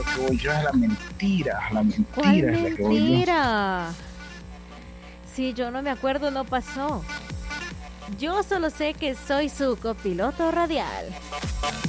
que voy yo es a la ¿Cuál mentira es la que voy yo. mentira? Si yo no me acuerdo, no pasó. Yo solo sé que soy su copiloto radial.